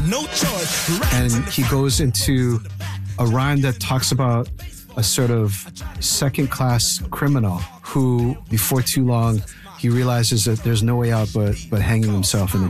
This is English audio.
And he goes into a rhyme that talks about a sort of second-class criminal who, before too long, he realizes that there's no way out but hanging himself in a